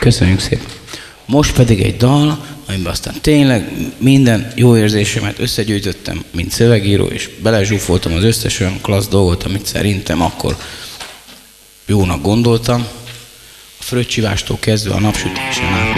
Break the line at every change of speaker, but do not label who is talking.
Köszönjük szépen. Most pedig egy dal, amiben aztán tényleg minden jó érzésemet összegyűjtöttem, mint szövegíró, és belezsúfoltam az összes olyan klassz dolgot, amit szerintem akkor jónak gondoltam. A fröccsivástól kezdve a napsütésen át